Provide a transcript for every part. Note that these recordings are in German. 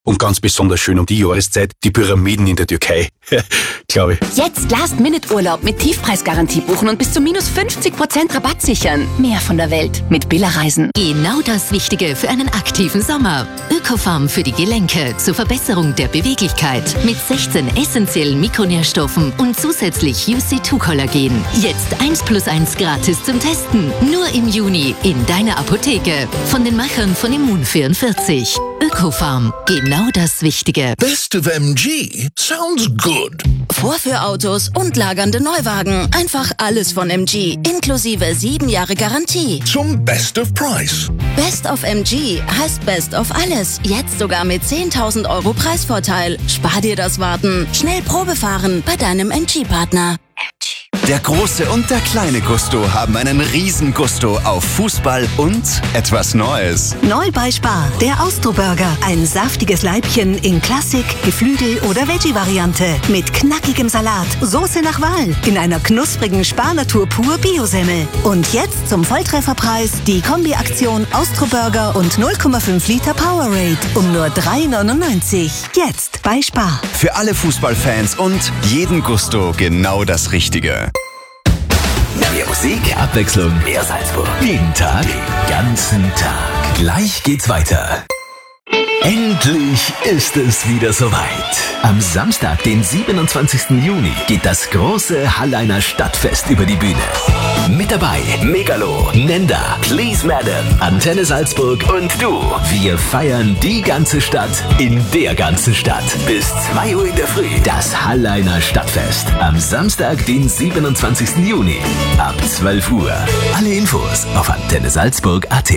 Und ganz besonders schön um die Jahreszeit die Pyramiden in der Türkei. Glaube ich. Jetzt Last-Minute-Urlaub mit Tiefpreisgarantie buchen und bis zu minus 50% Rabatt sichern. Mehr von der Welt mit Billa Reisen. Genau das Wichtige für einen aktiven Sommer. Ökofarm für die Gelenke zur Verbesserung der Beweglichkeit. Mit 16 essentiellen Mikronährstoffen und zusätzlich UC2-Kollagen. Jetzt 1+1 gratis zum Testen. Nur im Juni in deiner Apotheke. Von den Machern von Immun44. Ökofarm. Genau das Wichtige. Best of MG sounds good. Vorführautos und lagernde Neuwagen. Einfach alles von MG. Inklusive 7 Jahre Garantie. Zum Best of Price. Best of MG heißt Best of alles. Jetzt sogar mit 10.000 € Preisvorteil. Spar dir das Warten. Schnell Probe fahren bei deinem MG-Partner. Der große und der kleine Gusto haben einen riesen Gusto auf Fußball und etwas Neues. Neu bei Spar, der Austro-Burger. Ein saftiges Leibchen in Klassik, Geflügel oder Veggie-Variante. Mit knackigem Salat, Soße nach Wahl, in einer knusprigen Spar-Natur pur Biosemmel. Und jetzt zum Volltrefferpreis die Kombi-Aktion Austro-Burger und 0,5 Liter Powerade um nur 3,99. Jetzt bei Spar. Für alle Fußballfans und jeden Gusto genau das Richtige. Mehr Musik, Abwechslung, mehr Salzburg. Jeden Tag, den ganzen Tag. Gleich geht's weiter. Endlich ist es wieder soweit. Am Samstag, den 27. Juni, geht das große Halleiner Stadtfest über die Bühne. Mit dabei Megalo, Nenda, Please Madam, Antenne Salzburg und du. Wir feiern die ganze Stadt in der ganzen Stadt. Bis 2 Uhr in der Früh. Das Halleiner Stadtfest. Am Samstag, den 27. Juni. Ab 12 Uhr. Alle Infos auf antennesalzburg.at.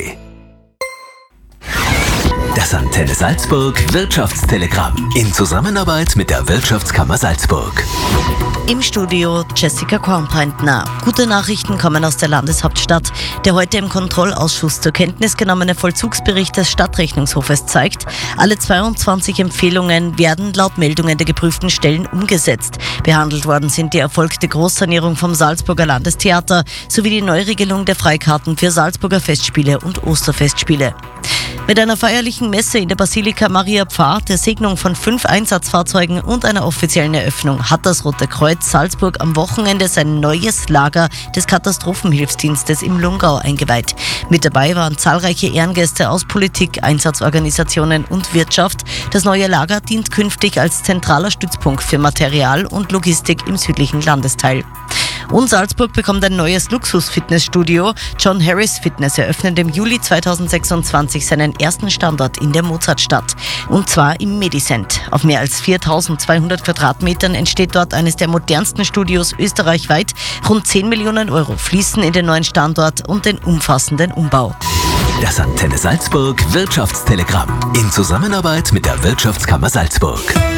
Das Antenne Salzburg Wirtschaftstelegramm in Zusammenarbeit mit der Wirtschaftskammer Salzburg. Im Studio Jessica Kornbreitner. Gute Nachrichten kommen aus der Landeshauptstadt. Der heute im Kontrollausschuss zur Kenntnis genommene Vollzugsbericht des Stadtrechnungshofes zeigt, alle 22 Empfehlungen werden laut Meldungen der geprüften Stellen umgesetzt. Behandelt worden sind die erfolgte Großsanierung vom Salzburger Landestheater sowie die Neuregelung der Freikarten für Salzburger Festspiele und Osterfestspiele. Mit einer feierlichen Messe in der Basilika Maria Pfarr, der Segnung von 5 Einsatzfahrzeugen und einer offiziellen Eröffnung hat das Rote Kreuz Salzburg am Wochenende sein neues Lager des Katastrophenhilfsdienstes im Lungau eingeweiht. Mit dabei waren zahlreiche Ehrengäste aus Politik, Einsatzorganisationen und Wirtschaft. Das neue Lager dient künftig als zentraler Stützpunkt für Material und Logistik im südlichen Landesteil. Und Salzburg bekommt ein neues Luxus-Fitnessstudio. John Harris Fitness eröffnet im Juli 2026 seinen ersten Standort in der Mozartstadt. Und zwar im Medicent. Auf mehr als 4.200 Quadratmetern entsteht dort eines der modernsten Studios österreichweit. Rund 10 Millionen € fließen in den neuen Standort und den umfassenden Umbau. Das Antenne Salzburg Wirtschaftstelegramm in Zusammenarbeit mit der Wirtschaftskammer Salzburg.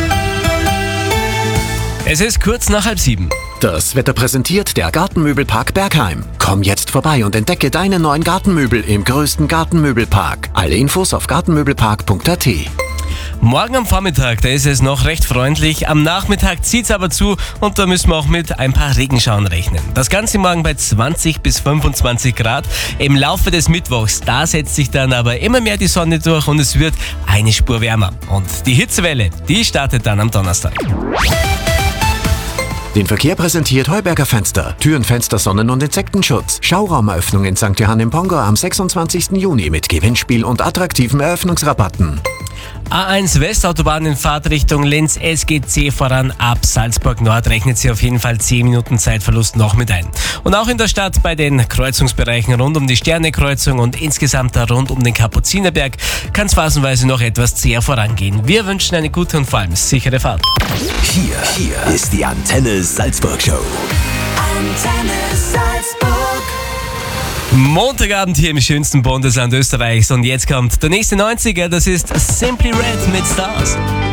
Es ist kurz nach 6:30. Das Wetter präsentiert der Gartenmöbelpark Bergheim. Komm jetzt vorbei und entdecke deine neuen Gartenmöbel im größten Gartenmöbelpark. Alle Infos auf gartenmöbelpark.at. Morgen am Vormittag, da ist es noch recht freundlich. Am Nachmittag zieht's aber zu und da müssen wir auch mit ein paar Regenschauern rechnen. Das Ganze morgen bei 20 bis 25 Grad. Im Laufe des Mittwochs, da setzt sich dann aber immer mehr die Sonne durch und es wird eine Spur wärmer. Und die Hitzewelle, die startet dann am Donnerstag. Den Verkehr präsentiert Heuberger Fenster. Türen, Fenster, Sonnen- und Insektenschutz. Schauraumeröffnung in St. Johann im Pongau am 26. Juni mit Gewinnspiel und attraktiven Eröffnungsrabatten. A1 Westautobahn in Fahrtrichtung Linz SGC voran ab Salzburg Nord rechnet sie auf jeden Fall 10 Minuten Zeitverlust noch mit ein. Und auch in der Stadt bei den Kreuzungsbereichen rund um die Sternekreuzung und insgesamt rund um den Kapuzinerberg kann es phasenweise noch etwas zäher vorangehen. Wir wünschen eine gute und vor allem sichere Fahrt. Hier ist die Antenne Salzburg Show. Antenne Salzburg. Montagabend hier im schönsten Bundesland Österreichs und jetzt kommt der nächste 90er, das ist Simply Red mit Stars.